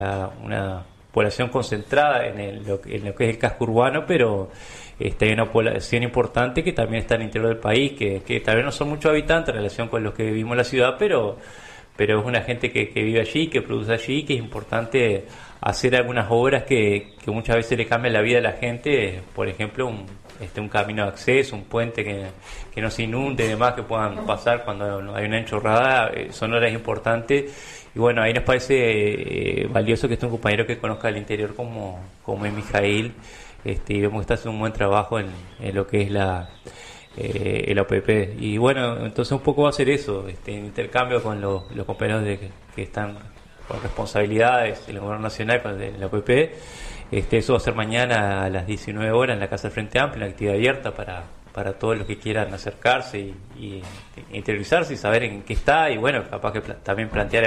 una población concentrada en lo que es el casco urbano, pero hay una población importante que también está en el interior del país, que tal vez no son muchos habitantes en relación con los que vivimos en la ciudad, pero es una gente que vive allí, que produce allí, que es importante hacer algunas obras que muchas veces le cambian la vida a la gente, por ejemplo, un camino de acceso, un puente que no se inunde y demás, que puedan pasar cuando hay una enchorrada, son obras importantes. Y bueno, ahí nos parece valioso que esté un compañero que conozca el interior como es Mijail, y vemos que está haciendo un buen trabajo en lo que es el OPP. Y bueno, entonces un poco va a ser eso, intercambio con los compañeros que están con responsabilidades en el gobierno nacional, con el OPP. Eso va a ser mañana a las 19 horas en la Casa del Frente Amplio, una actividad abierta para todos los que quieran acercarse y interiorizarse y saber en qué está, y bueno, capaz que también plantear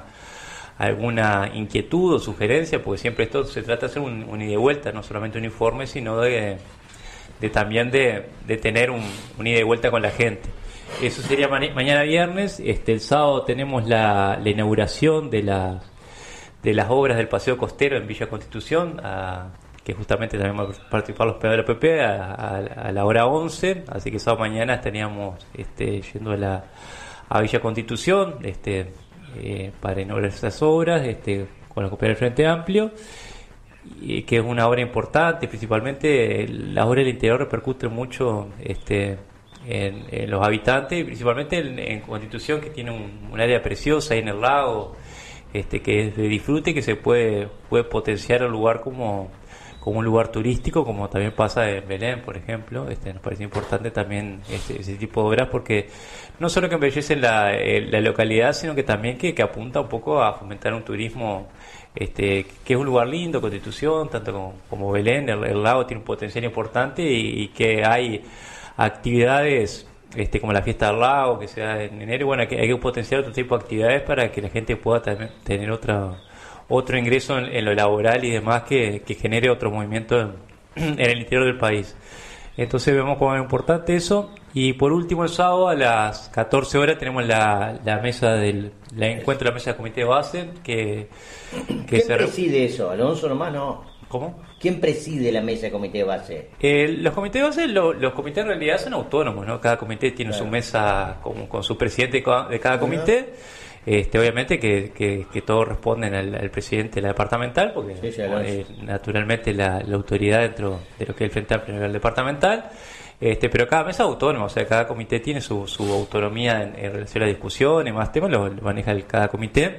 alguna inquietud o sugerencia, porque siempre esto se trata de hacer un ida y vuelta, no solamente un informe, sino de también de tener un ida y vuelta con la gente. Eso sería mañana viernes. El sábado tenemos la inauguración de las obras del Paseo Costero en Villa Constitución, que justamente también van a participar los pegadores del PP a la hora 11, así que sábado mañana estaríamos yendo a Villa Constitución para inaugurar esas obras con los compañeros del Frente Amplio, y que es una obra importante. Principalmente las obras del interior repercuten mucho en los habitantes, y principalmente en Constitución, que tiene un área preciosa ahí en el lago, que es de disfrute, que se puede potenciar el lugar como un lugar turístico, como también pasa en Belén, por ejemplo. Nos parece importante también ese tipo de obras, porque no solo que embellecen la localidad, sino que también que apunta un poco a fomentar un turismo, que es un lugar lindo, Constitución, tanto como Belén. El lago tiene un potencial importante, y que hay actividades como la fiesta del lago, que se da en enero. Y bueno, hay que potenciar otro tipo de actividades para que la gente pueda también tener otro ingreso en lo laboral y demás, que genere otro movimiento en el interior del país. Entonces vemos como es importante eso. Y por último, el sábado a las 14 horas tenemos la mesa la encuentro, la mesa del comité de base, que ¿Quién preside eso? ¿Alonso nomás? No. ¿Cómo? ¿Quién preside la mesa de comité de base? Los comités de base, los comités en realidad son autónomos, ¿no? Cada comité tiene su mesa con su presidente de cada comité. Obviamente que todos responden al presidente de la departamental, porque naturalmente la autoridad dentro de lo que es el Frente Amplio a nivel departamental, pero cada mesa es autónoma, o sea, cada comité tiene su autonomía en relación a la discusión y más temas, lo maneja cada comité.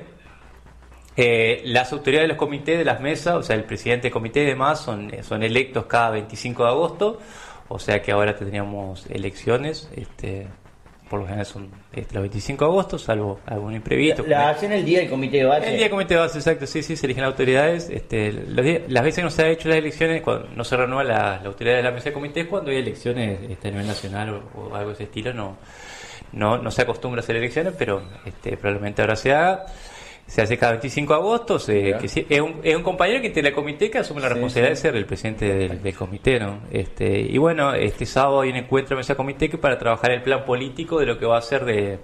Las autoridades de los comités de las mesas, o sea, el presidente del comité y demás, son electos cada 25 de agosto, o sea que ahora tendríamos elecciones, por lo general son los 25 de agosto, salvo algún imprevisto. ¿La hacen el día del comité de base? El día del comité de base, exacto, sí, se eligen las autoridades. Las veces que no se ha hecho las elecciones, cuando no se renueva la autoridad de la mesa de comité, es cuando hay elecciones a nivel nacional o algo de ese estilo. No se acostumbra a hacer elecciones, pero probablemente ahora se haga. Se hace cada 25 de agosto, es un compañero que tiene el comité que asume la responsabilidad de ser el presidente del comité, ¿no? Y bueno, este sábado hay un encuentro en ese comité que para trabajar el plan político de lo que va a ser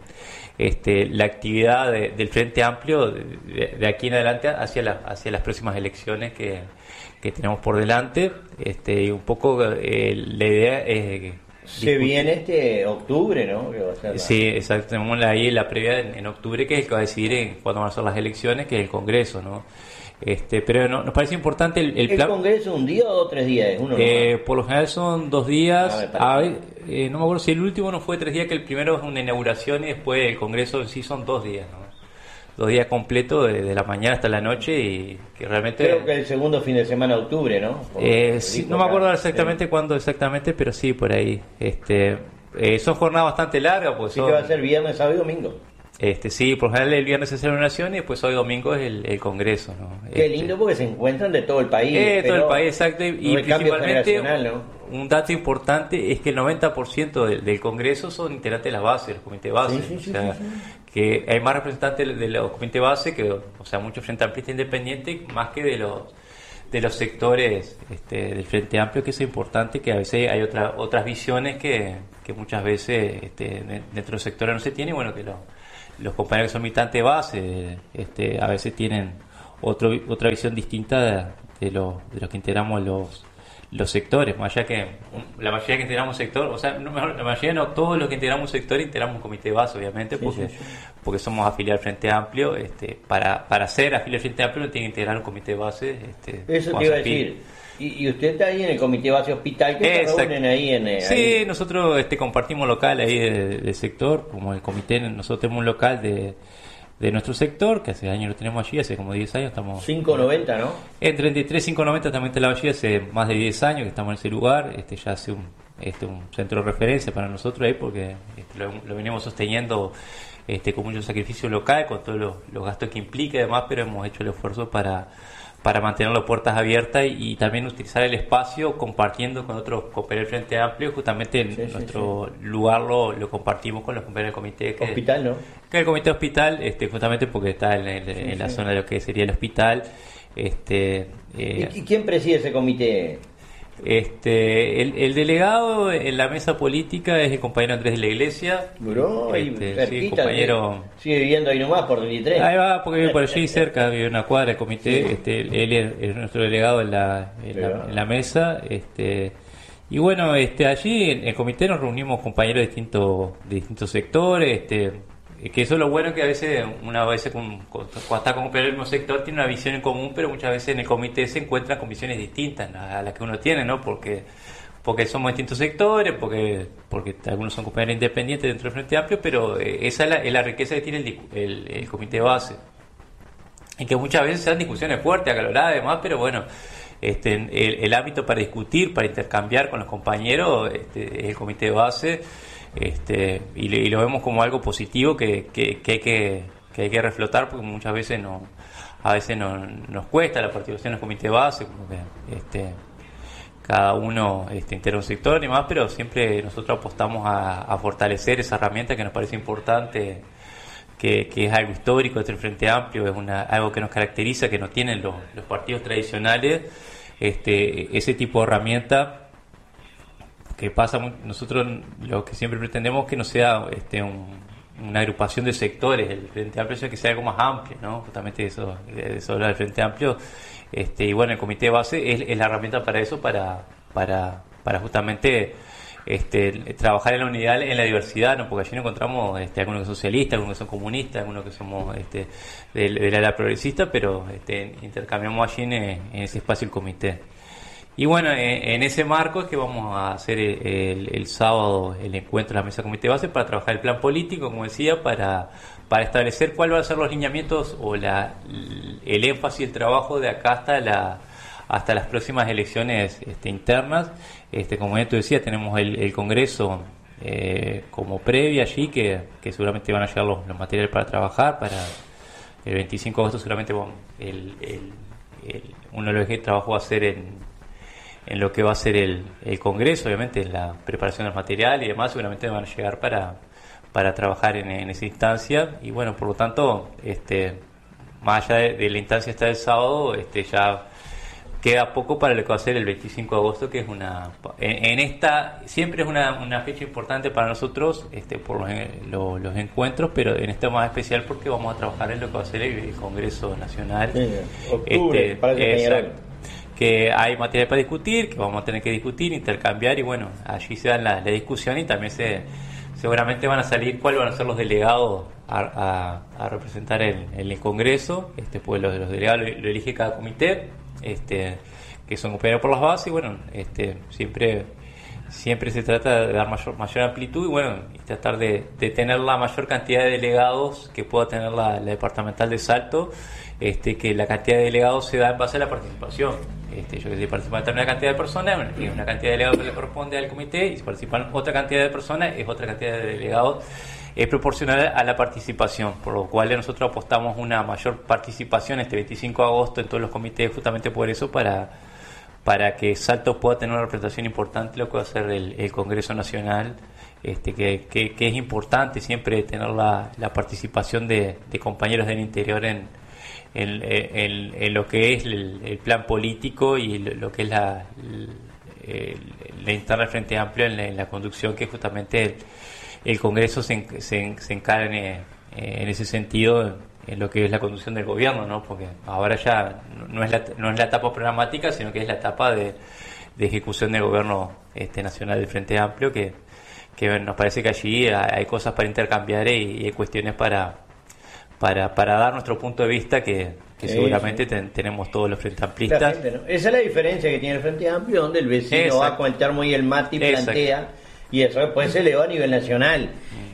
la actividad del Frente Amplio de aquí en adelante hacia las próximas elecciones que tenemos por delante, y un poco la idea es se viene octubre, ¿no? Que va a ser Sí, exacto. Tenemos ahí la previa en octubre, que es el que va a decidir cuándo van a ser las elecciones, que es el Congreso, ¿no? Pero nos parece importante el plan. ¿El Congreso un día o 3 días? Por lo general son 2 días. No me acuerdo si el último no fue 3 días, que el primero es una inauguración y después el Congreso en sí son 2 días, ¿no? 2 días completos, de la mañana hasta la noche, y que realmente... Creo que el segundo fin de semana de octubre, ¿no? Sí, no me acuerdo exactamente cuándo exactamente, pero sí, por ahí. Son jornadas bastante largas. Pues sí, que va a ser viernes, sábado y domingo. Sí, por lo general el viernes es la inauguración y después hoy domingo es el Congreso, ¿no? Qué lindo, porque se encuentran de todo el país. Todo el país, exacto. Y principalmente, ¿no? Un dato importante es que el 90% del Congreso son integrantes de la base, de los comités de base. Sí, que hay más representantes de los comités de base que, o sea, muchos Frente Amplista independientes, más que de los sectores del Frente Amplio, que es importante, que a veces hay otras visiones que muchas veces dentro de los sectores no se tiene, y bueno, que los compañeros que son militantes de base a veces tienen otra visión distinta de los que integramos los sectores, más allá que la mayoría que integramos sector, o sea, la mayoría no, todos los que integramos sector integramos un comité de base, obviamente, porque somos afiliados al Frente Amplio. Para ser afiliado al Frente Amplio uno tiene que integrar un comité de base. Eso te iba a decir. Y usted está ahí en el comité base hospital, que se reúnen ahí en... Sí, ahí. nosotros compartimos local ahí del sector, como el comité, nosotros tenemos un local de nuestro sector, que hace años lo tenemos allí, hace como 10 años estamos... 590, ¿no? En 33, 590 también está allí, hace más de 10 años que estamos en ese lugar, ya hace un centro de referencia para nosotros ahí, porque lo venimos sosteniendo con mucho sacrificio local, con todos los gastos que implica y demás, pero hemos hecho el esfuerzo para mantener las puertas abiertas y también utilizar el espacio compartiendo con otros compañeros del Frente Amplio. Justamente nuestro lugar lo compartimos con los compañeros del comité. Hospital, ¿no? Que el comité hospital, justamente porque está en la zona de lo que sería el hospital. ¿Y quién preside ese comité? El delegado en la mesa política es el compañero Andrés de la Iglesia. Duró ahí cerquita, sí, compañero. Sigue viviendo ahí nomás por 23. Ahí va, porque vive por allí cerca, vive una cuadra del comité. Él es nuestro delegado en la mesa. Y bueno, allí en el comité nos reunimos compañeros de distintos sectores. Que eso es lo bueno, que a veces cuando está con el mismo sector tiene una visión en común, pero muchas veces en el comité se encuentran con visiones distintas a las que uno tiene, ¿no? Porque somos distintos sectores, porque algunos son compañeros independientes dentro del Frente Amplio, pero esa es la riqueza que tiene el comité base, en que muchas veces se dan discusiones fuertes, acaloradas, además, pero bueno, el ámbito para discutir, para intercambiar con los compañeros, es el comité base. Y lo vemos como algo positivo que hay que reflotar, porque muchas veces a veces nos cuesta la participación en el comité base, como que cada uno integra un sector y demás, pero siempre nosotros apostamos a fortalecer esa herramienta que nos parece importante, que es algo histórico del Frente Amplio, es algo que nos caracteriza, que no tienen los partidos tradicionales, ese tipo de herramienta que pasa. Nosotros lo que siempre pretendemos que no sea una agrupación de sectores, el Frente Amplio, sino que sea algo más amplio, ¿no? Justamente eso habla del Frente Amplio, y bueno, el comité base es la herramienta para eso, para justamente trabajar en la unidad, en la diversidad, ¿no? Porque allí nos encontramos algunos que son socialistas, algunos que son comunistas, algunos que somos del ala progresista, pero intercambiamos allí en ese espacio el comité. Y bueno, en ese marco es que vamos a hacer el sábado el encuentro de la mesa comité base para trabajar el plan político, como decía, para establecer cuáles van a ser los lineamientos o el énfasis del trabajo de acá hasta las próximas elecciones internas. Como ya te decía, tenemos el Congreso como previa allí, que seguramente van a llegar los materiales para trabajar. Para el 25 de agosto seguramente uno de los ejes de trabajo va a ser en lo que va a ser el Congreso, obviamente en la preparación del material y demás, seguramente van a llegar para trabajar en esa instancia. Y bueno, por lo tanto, más allá de la instancia esta del sábado, ya queda poco para lo que va a ser el 25 de agosto, que es siempre es una fecha importante para nosotros, por los encuentros, pero en esta más especial porque vamos a trabajar en lo que va a ser el Congreso Nacional. Sí, octubre, para que hay material para discutir, que vamos a tener que discutir, intercambiar, y bueno, allí se dan la discusión, y también seguramente van a salir cuáles van a ser los delegados a representar en el Congreso. Pues los delegados lo elige cada comité, que son operados por las bases, y bueno, siempre se trata de dar mayor amplitud, y bueno, y tratar de tener la mayor cantidad de delegados que pueda tener la departamental de Salto, que la cantidad de delegados se da en base a la participación. Yo que sé, participan una cantidad de personas, es una cantidad de delegados que le corresponde al comité, y si participan otra cantidad de personas, es otra cantidad de delegados, es proporcional a la participación, por lo cual nosotros apostamos una mayor participación este 25 de agosto en todos los comités, justamente por eso, para que Salto pueda tener una representación importante, lo que va a ser el Congreso Nacional, que es importante siempre tener la participación de compañeros del interior en lo que es el plan político y lo que es la interna del Frente Amplio en la conducción, que justamente el Congreso se encarne en ese sentido, en lo que es la conducción del gobierno, ¿no? Porque ahora ya no es la etapa programática, sino que es la etapa de ejecución del gobierno nacional del Frente Amplio, que nos parece que allí hay cosas para intercambiar y hay cuestiones para dar nuestro punto de vista que seguramente tenemos todos los Frente Amplistas. Esa es la diferencia que tiene el Frente Amplio, donde el vecino va a comentar muy el mate y plantea, y eso después se eleva a nivel nacional.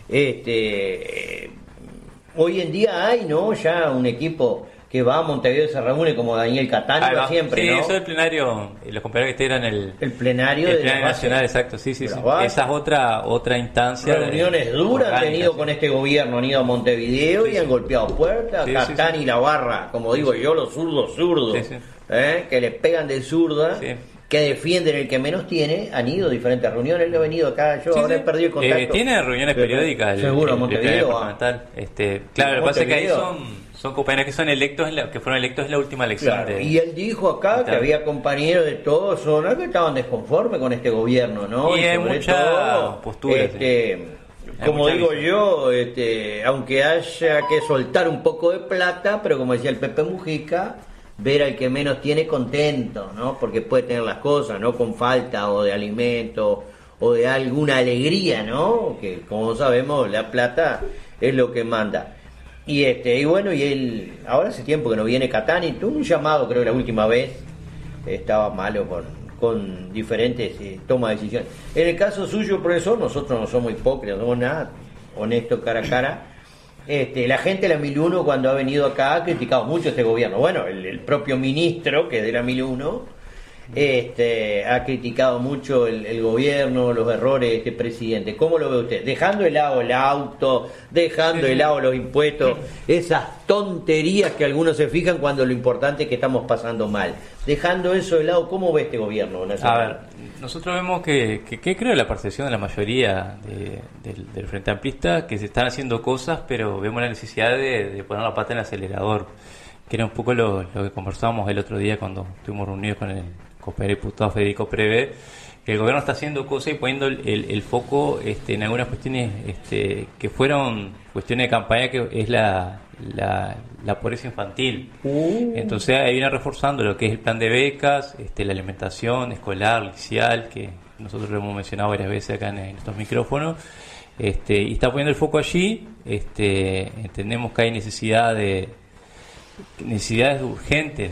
Hoy en día hay, ¿no?, ya un equipo que va a Montevideo y se reúne como Daniel Catán va siempre, sí, ¿no? eso del plenario, los compañeros que eran el plenario nacional, exacto, sí. Esa es otra instancia. Reuniones duras han tenido con este gobierno, han ido a Montevideo y han golpeado puertas, Catán y la barra, como digo yo, los zurdos, que le pegan de zurda, que defienden el que menos tiene, han ido a diferentes reuniones, él ha venido acá, yo ahora he perdido el contacto. Tiene reuniones periódicas, seguro, Montevideo. Claro, lo que pasa es que ahí son compañeros que son electos, que fueron electos en la última elección. Claro, y él dijo acá que había compañeros de todas zonas que estaban desconformes con este gobierno, ¿no? Y hay mucha postura. Como digo yo, aunque haya que soltar un poco de plata, pero como decía el Pepe Mujica, ver al que menos tiene contento, ¿no? Porque puede tener las cosas, ¿no?, con falta o de alimento o de alguna alegría, ¿no? Que como sabemos la plata es lo que manda. Y bueno, y él ahora hace tiempo que no viene Catán y tuvo un llamado, creo que la última vez estaba malo con diferentes tomas de decisiones. En el caso suyo, profesor, nosotros no somos hipócritas, no somos nada honestos cara a cara. La gente de la 1001 cuando ha venido acá ha criticado mucho este gobierno. Bueno, el propio ministro, que es de la 1001, ha criticado mucho el gobierno, los errores de este presidente. ¿Cómo lo ve usted? Dejando de lado el auto, dejando de lado los impuestos, esas tonterías que algunos se fijan cuando lo importante es que estamos pasando mal. Dejando eso de lado, ¿cómo ve este gobierno nacional? A ver, nosotros vemos que creo la percepción de la mayoría del Frente Amplista, que se están haciendo cosas, pero vemos la necesidad de poner la pata en el acelerador, que era un poco lo que conversábamos el otro día cuando estuvimos reunidos con el compañero diputado Federico Preve, que el gobierno está haciendo cosas y poniendo el foco en algunas cuestiones que fueron cuestiones de campaña, que es la pobreza infantil. Entonces ahí viene reforzando lo que es el plan de becas, la alimentación escolar, liceal, que nosotros lo hemos mencionado varias veces acá en estos micrófonos, y está poniendo el foco allí. Entendemos que hay necesidades urgentes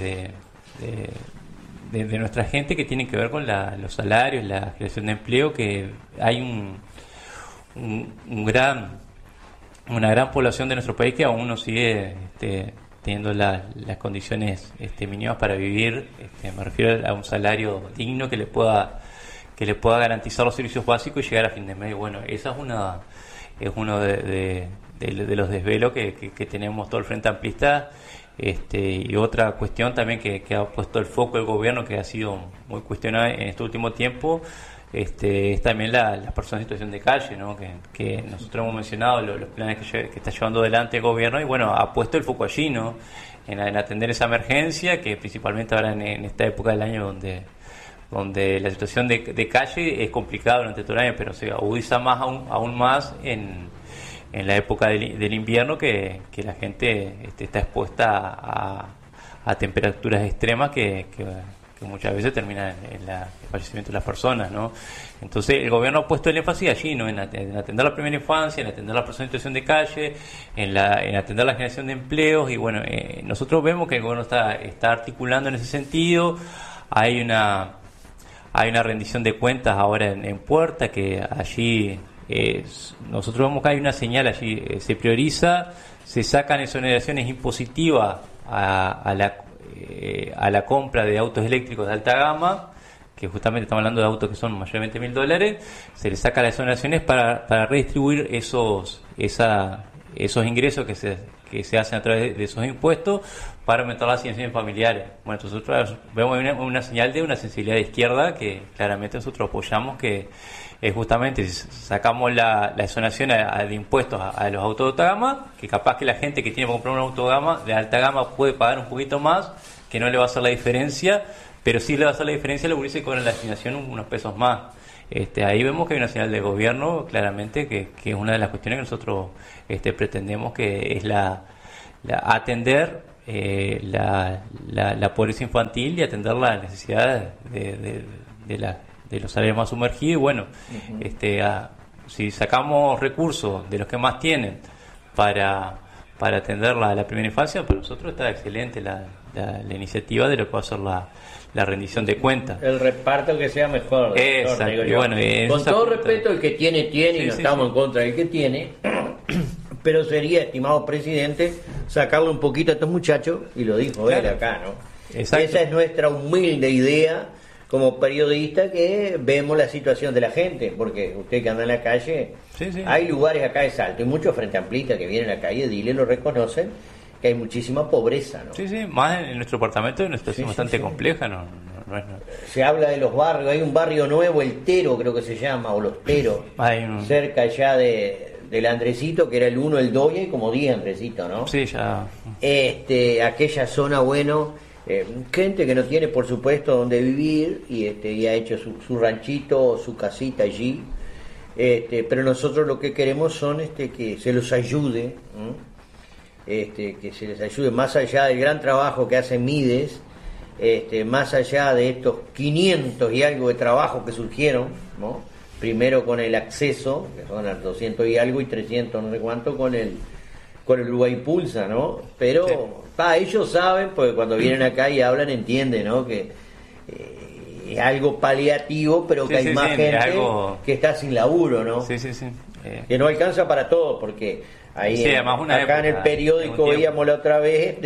de nuestra gente, que tienen que ver con los salarios, la creación de empleo, que hay una gran población de nuestro país que aún no sigue teniendo las condiciones mínimas para vivir. Me refiero a un salario digno que le pueda garantizar los servicios básicos y llegar a fin de mes. Bueno, esa es uno de los desvelos que tenemos todo el Frente Amplista. Y otra cuestión también que ha puesto el foco el gobierno, que ha sido muy cuestionada en este último tiempo, es también las personas en situación de calle, ¿no? Que nosotros hemos mencionado los planes que está llevando adelante el gobierno, y bueno, ha puesto el foco allí, ¿no?, en atender esa emergencia, que principalmente ahora en esta época del año donde la situación de calle es complicada durante todo el año, pero se agudiza más aún más en la época del invierno, que la gente está expuesta a temperaturas extremas que muchas veces terminan en el fallecimiento de las personas, ¿no? Entonces el gobierno ha puesto el énfasis allí, ¿no?, en atender la primera infancia, en atender a las personas en situación de calle, en atender la generación de empleos. Y bueno, nosotros vemos que el gobierno está articulando en ese sentido. Hay una rendición de cuentas ahora en puerta, que allí nosotros vemos que hay una señal allí, se prioriza, se sacan exoneraciones impositivas a la compra de autos eléctricos de alta gama, que justamente estamos hablando de autos que son mayormente $1.000, se les saca las exoneraciones para redistribuir esos ingresos que se hacen a través de esos impuestos, para aumentar las asignaciones familiares. Bueno, nosotros vemos una señal de una sensibilidad de izquierda que claramente nosotros apoyamos, que es justamente si sacamos la exoneración de impuestos a los autos de alta gama, que capaz que la gente que tiene que comprar un auto de alta gama puede pagar un poquito más, que no le va a hacer la diferencia, pero sí le va a hacer la diferencia a los gurises que cobran la asignación unos pesos más. Ahí vemos que hay una señal del gobierno claramente, que es una de las cuestiones que nosotros pretendemos, que es la atender la pobreza infantil y atender las necesidades de los salarios más sumergidos. Y bueno, si sacamos recursos de los que más tienen para atender la primera infancia, para nosotros está excelente la iniciativa de lo que va a ser la rendición de cuentas. El reparto que sea mejor. Exacto. Y bueno, con todo respeto, el que tiene, y no estamos en contra del que tiene, pero sería, estimado presidente, sacarle un poquito a estos muchachos, y lo dijo él acá, ¿no? Exacto. Esa es nuestra humilde idea como periodista, que vemos la situación de la gente, porque usted que anda en la calle, hay lugares acá de Salto, y muchos frente amplistas que vienen a la calle, dile, lo reconocen, que hay muchísima pobreza, ¿no? Más en nuestro departamento es una situación bastante compleja, no. Se habla de los barrios, hay un barrio nuevo, el Tero creo que se llama, o los Teros, cerca ya del Andresito, que era el 1, el 2, y hay como 10 Andresitos, ¿no? Sí, ya. Aquella zona, bueno, gente que no tiene, por supuesto, donde vivir, y ha hecho su ranchito, su casita allí, pero nosotros lo que queremos son que se los ayude, que se les ayude más allá del gran trabajo que hace Mides, más allá de estos 500 y algo de trabajos que surgieron, ¿no? Primero con el acceso, que son 200 y algo, y 300 no sé cuánto con el Uruguay Pulsa, ¿no? Pero ellos saben, porque cuando vienen acá y hablan, entienden, ¿no? Que es algo paliativo, pero que hay más gente que está sin laburo, ¿no? Que no alcanza para todo, porque ahí acá en el periódico veíamos la otra vez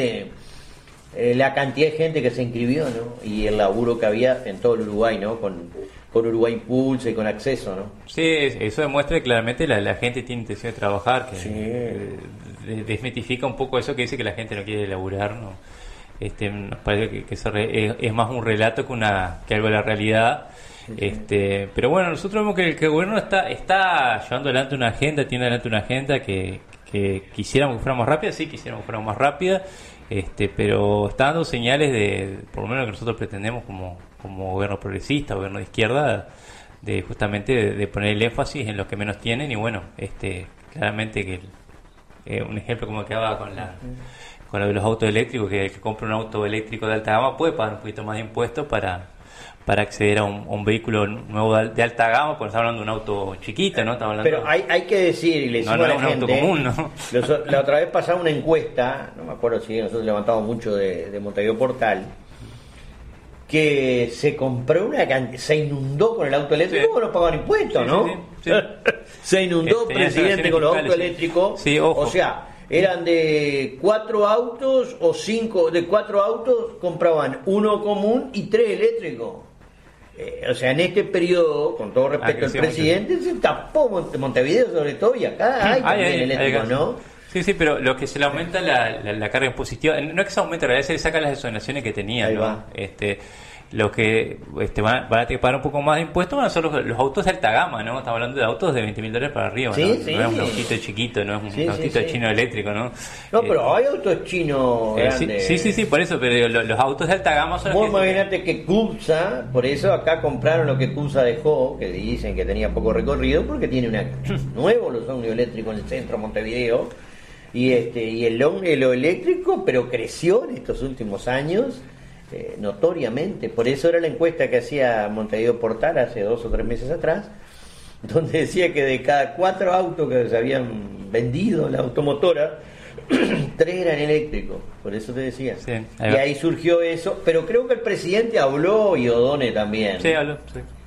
la cantidad de gente que se inscribió, ¿no? Y el laburo que había en todo el Uruguay, ¿no? Con Uruguay Pulse y con acceso, ¿no? Sí, eso demuestra claramente la gente tiene intención de trabajar, que desmitifica un poco eso que dice que la gente no quiere laburar, ¿no? Nos parece que eso es más un relato que algo de la realidad. Pero bueno, nosotros vemos que el gobierno está llevando adelante una agenda, tiene adelante una agenda que quisiéramos que fuera más rápida, quisiéramos que fuera más rápida, pero está dando señales por lo menos que nosotros pretendemos como gobierno progresista, gobierno de izquierda, de justamente de poner el énfasis en los que menos tienen. Y bueno, claramente que un ejemplo como que daba con lo de los autos eléctricos, que el que compra un auto eléctrico de alta gama puede pagar un poquito más de impuestos para acceder a un vehículo nuevo de alta gama, porque estamos hablando de un auto chiquito, ¿no? Pero hay que decir, y le decimos a la gente, auto común, ¿no? La otra vez pasaba una encuesta, no me acuerdo si nosotros levantamos mucho de Montevideo Portal, que se compró se inundó con el auto eléctrico, o no pagaban impuestos, ¿no? Se inundó, presidente, con los autos eléctricos. O sea, eran de 4 autos o 5, de 4 autos compraban 1 común y 3 eléctricos. O sea, en este periodo, con todo respeto al presidente, se tapó Montevideo sobre todo, y acá hay también eléctricos, ¿no? Sí, pero lo que se le aumenta la carga impositiva, no es que se aumente, en realidad se le sacan las exoneraciones que tenía, ¿no? Los que van a tener que pagar un poco más de impuestos van a ser los autos de alta gama, ¿no? Estamos hablando de autos de $20,000 para arriba, ¿no? No es un autito chiquito, no es un autito chino eléctrico, ¿no? No, pero hay autos chinos grandes. Sí, por eso, pero los autos de alta gama son los que... Imagínate que CUPSA, por eso acá compraron lo que CUPSA dejó, que dicen que tenía poco recorrido, porque tiene nuevo los ómnibus eléctricos en el centro de Montevideo, y lo eléctrico, pero creció en estos últimos años, notoriamente. Por eso era la encuesta que hacía Montevideo Portal hace 2 o 3 meses atrás, donde decía que de cada 4 autos que se habían vendido la automotora, 3 eran eléctricos. Por eso te decía. Y ahí surgió eso, pero creo que el presidente habló, y O'Donnell también. Sí, habló,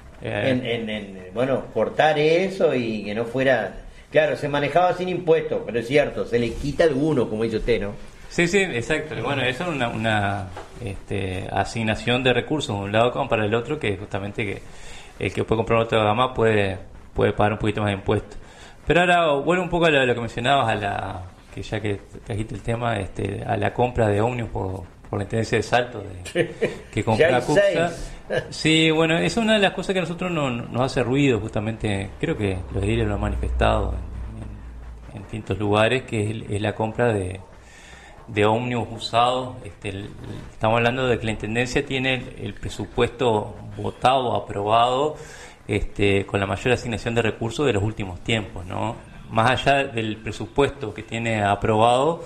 bueno, cortar eso y que no fuera... Claro, se manejaba sin impuestos, pero es cierto, se le quita alguno, como dice usted, ¿no? Sí, exacto. Bueno, eso es una asignación de recursos de un lado como para el otro, que justamente que el que puede comprar una otra gama puede pagar un poquito más de impuestos. Pero ahora, bueno, un poco a lo que mencionabas, que ya que trajiste el tema, a la compra de ómnibus por la Intendencia de Salto, que compra la CUPSA. Sí, bueno, es una de las cosas que a nosotros nos hace ruido, justamente, creo que los ediles lo han manifestado en distintos lugares, que es la compra de ómnibus usados. Estamos hablando de que la Intendencia tiene el presupuesto votado, aprobado, con la mayor asignación de recursos de los últimos tiempos, ¿no? Más allá del presupuesto que tiene aprobado,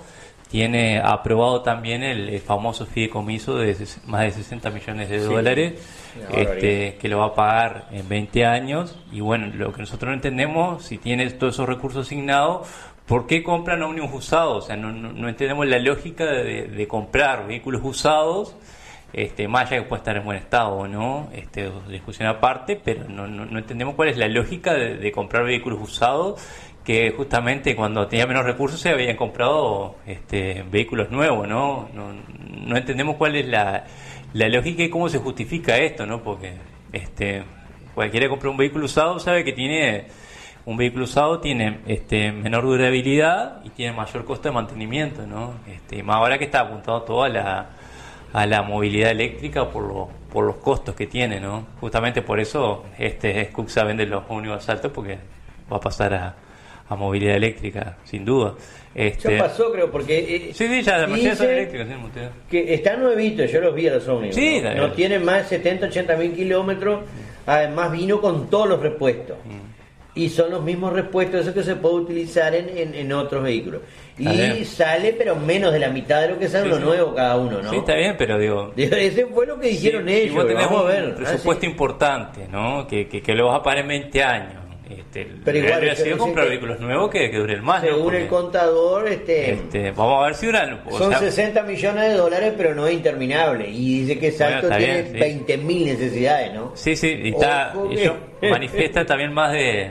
tiene aprobado también el famoso fideicomiso de más de 60 millones de dólares, que lo va a pagar en 20 años. Y bueno, lo que nosotros no entendemos, si tiene todos esos recursos asignados, ¿por qué compran ómnibus usados? O sea, no entendemos la lógica de comprar vehículos usados, más allá que puede estar en buen estado o no, discusión aparte, pero no entendemos cuál es la lógica de comprar vehículos usados, que justamente cuando tenía menos recursos se habían comprado vehículos nuevos, ¿no? No entendemos cuál es la lógica y cómo se justifica esto, ¿no? Porque cualquiera que compra un vehículo usado sabe que un vehículo usado tiene menor durabilidad y tiene mayor costo de mantenimiento, ¿no? Y más ahora que está apuntado todo a la movilidad eléctrica por los costos que tiene, ¿no? Justamente por eso Scooxa vende los ómnibus altos, porque va a pasar a movilidad eléctrica, sin duda. Ya pasó, creo, porque... sí, ya demasiadas son eléctricas. Que están nuevitos, yo los vi a los ómnibus. Sí, no tienen más de 70, 80 mil kilómetros, además vino con todos los repuestos. Y son los mismos repuestos esos que se puede utilizar en otros vehículos. Y sale, pero menos de la mitad de lo que sale uno nuevo cada uno, ¿no? Sí, está bien, pero digo... Ese fue lo que dijeron ellos. Si vos tenés un presupuesto importante, ¿no? Que lo vas a pagar en 20 años. Pero igual hubiera sido comprar vehículos nuevos que duren más, según ¿no? Porque el contador, vamos a ver si duran. Son 60 millones de dólares, pero no es interminable. Y dice que Salto tiene 20.000 necesidades, ¿no? Sí, y ellos manifiesta también más de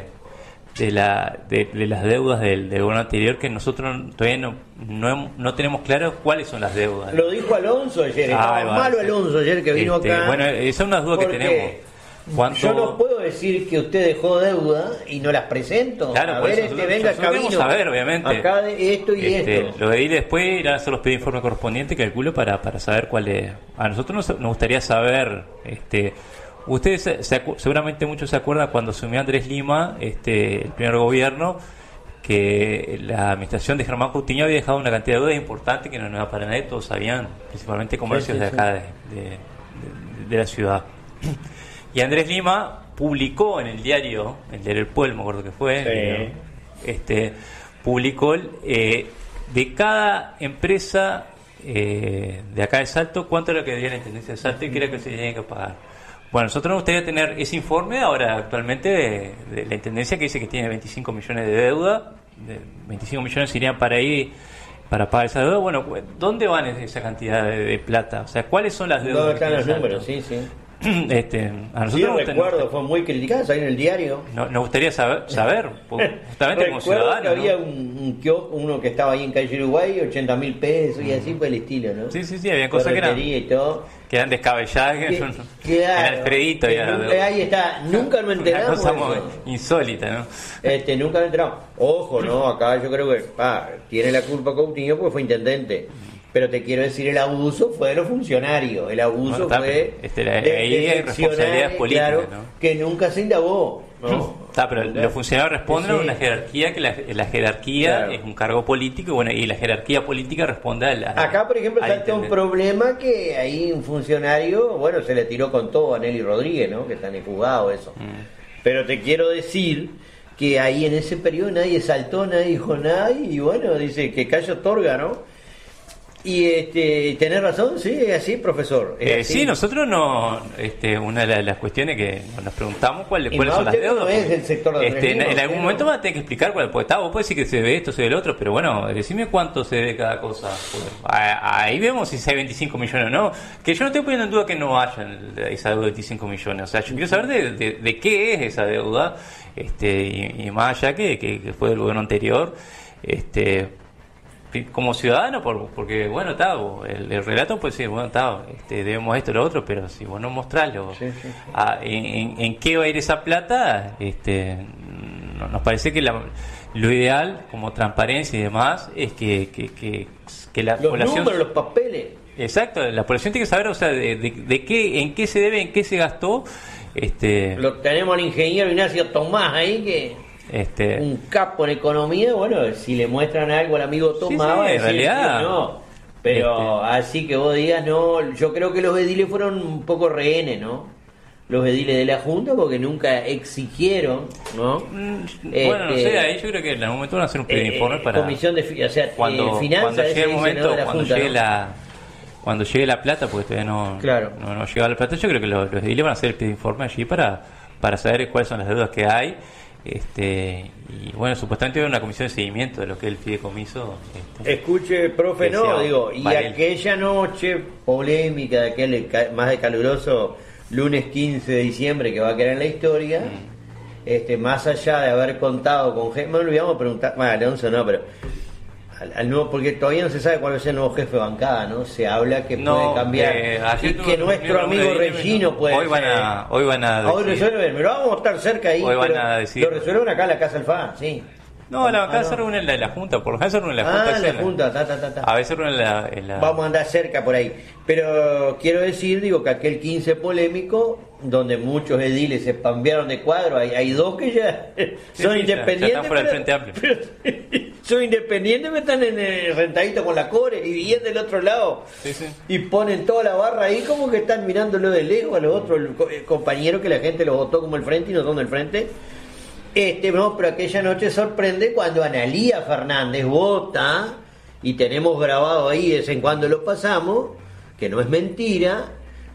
las deudas del gobierno anterior, que nosotros todavía no tenemos claro cuáles son las deudas. Lo dijo Alonso ayer, malo Alonso ayer que vino acá. Bueno, esa es una duda que tenemos. Yo no puedo decir que usted dejó deuda y no las presento. Claro, a ver, venga acá, queremos saber, obviamente. Acá de esto y esto. Lo de ahí después irán a hacer los pedidos de informe correspondiente, calculo, para saber cuál es. A nosotros nos gustaría saber, ustedes seguramente muchos se acuerdan cuando asumió Andrés Lima, el primer gobierno, que la administración de Germán Coutinho había dejado una cantidad de deudas importante que no era para nadie, todos sabían, principalmente comercios de acá, de la ciudad. Y Andrés Lima publicó en el diario El Pueblo, me acuerdo que fue, publicó de cada empresa de acá de Salto, cuánto era lo que debía la Intendencia de Salto y qué era que se tenía que pagar. Bueno, nosotros nos gustaría tener ese informe ahora actualmente de la Intendencia, que dice que tiene 25 millones de deuda, 25 millones irían para ahí para pagar esa deuda. Bueno, ¿dónde van esa cantidad de plata? O sea, ¿cuáles son las deudas? ¿Dónde están los números? Sí. A nosotros recuerdo, fue muy criticado ahí en el diario. Nos gustaría saber justamente como ciudadanos, que había un kiosco, uno que estaba ahí en calle Uruguay, 80.000 pesos y así fue el estilo, ¿no? Sí, había cosas que eran descabelladas, que eran Alfredito. Ahí está, nunca nos enteramos. Una cosa insólita, ¿no? Nunca nos enteramos. Ojo, ¿no? Acá yo creo que tiene la culpa Coutinho porque fue intendente. Pero te quiero decir, el abuso fue de los funcionarios, el abuso fue ahí hay responsabilidades políticas, claro, ¿no? Que nunca se indagó, ¿no? Pero los funcionarios responden a una jerarquía, que la jerarquía es un cargo político, y la jerarquía política responde a la... Acá, por ejemplo, salta un problema que ahí un funcionario, se le tiró con todo a Nelly Rodríguez, ¿no? Que están en juzgado eso. Pero te quiero decir que ahí en ese periodo nadie saltó, nadie dijo nada, y dice que callo otorga, ¿no? Y tenés razón, sí, es así, profesor. Sí, nosotros una de las cuestiones que nos preguntamos cuáles son las deudas. No es del sector de en algún momento vas a tener que explicar cuál, porque vos podés decir que se debe esto, se debe el otro, pero bueno, decime cuánto se debe cada cosa. Ahí vemos si hay 25 millones o no. Que yo no estoy poniendo en duda que no haya esa deuda de 25 millones. O sea, yo quiero saber de qué es esa deuda, y más allá que fue del gobierno anterior, como ciudadano, porque el relato puede decir, debemos esto, lo otro, pero si vos no mostrarlo en qué va a ir esa plata, nos parece que lo ideal, como transparencia y demás, es que la los población... números, los papeles. Exacto, la población tiene que saber, de qué, en qué se debe, en qué se gastó. Lo tenemos al ingeniero Ignacio Tomás ahí, que... un capo en economía, si le muestran algo al amigo Tomás, va a decir, en realidad, no. Pero así que vos digas, no, yo creo que los ediles fueron un poco rehenes, ¿no? los ediles de la Junta porque nunca exigieron, ¿no? Bueno, no sé, ahí yo creo que en algún momento van a hacer un predinforme para comisión de, o sea, cuando llegue el momento, cuando llegue la plata, porque todavía no llega la plata, yo creo que los ediles van a hacer el predinforme allí para saber cuáles son las deudas que hay. Y bueno, supuestamente hay una comisión de seguimiento de lo que es el fideicomiso. Escuche, profe, y aquella noche polémica de aquel más de caluroso lunes 15 de diciembre que va a quedar en la historia, más allá de haber contado con gente, no le olvidamos preguntar, Alonso no, pero al nuevo, porque todavía no se sabe cuál va a ser el nuevo jefe de bancada, ¿no? Se habla que puede cambiar y que nuestro amigo Regino puede hoy van a hoy resuelven, pero vamos a estar cerca ahí, hoy van a decir, lo resuelven acá en la Casa Alfá, sí. No, la bancada se reúne en la Junta, por lo general se reúne en la Junta. La Junta, A veces se reúne en la... Vamos a andar cerca por ahí. Pero quiero decir, que aquel 15 polémico, donde muchos ediles se cambiaron de cuadro, hay dos que ya son independientes. Ya están fuera del Frente Amplio. Son independientes, pero están en el rentadito con la Core y bien del otro lado. Sí. Y ponen toda la barra ahí como que están mirándolo de lejos a los otros compañeros que la gente los votó como el Frente y no son del Frente. Pero aquella noche sorprende cuando Analía Fernández vota, y tenemos grabado ahí, de vez en cuando lo pasamos, que no es mentira,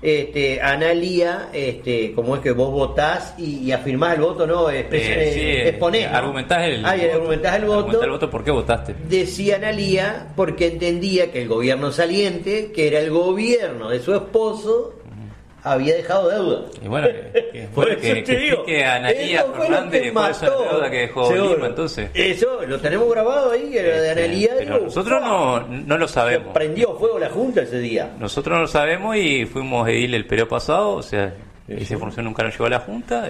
Analía, como es que vos votás y afirmás el voto, ¿no? Exponés, ¿no? Argumentás el voto. ¿Por qué votaste? Decía Analía, porque entendía que el gobierno saliente, que era el gobierno de su esposo, había dejado deuda. Y bueno, que Analía Fernández cuál es la deuda que dejó Lima, entonces. Eso lo tenemos grabado ahí, que era de Analía. Pero nosotros no lo sabemos. Se prendió fuego la Junta ese día. Nosotros no lo sabemos y fuimos edil el periodo pasado, o sea, esa información nunca nos llegó a la Junta.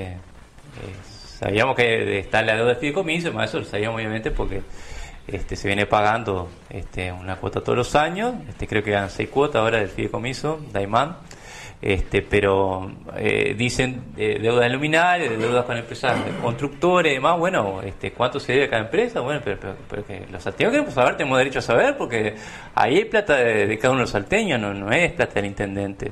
Sabíamos que está la deuda de fideicomiso, más eso lo sabíamos obviamente porque se viene pagando una cuota todos los años. Creo que eran 6 cuotas ahora del fideicomiso, Daimán. Pero dicen deudas de luminarias, de deudas con empresas constructores y demás. Bueno, ¿cuánto se debe a cada empresa? Bueno, pero que los salteños queremos saber, tenemos derecho a saber, porque ahí hay plata de cada uno de los salteños, no es plata del intendente.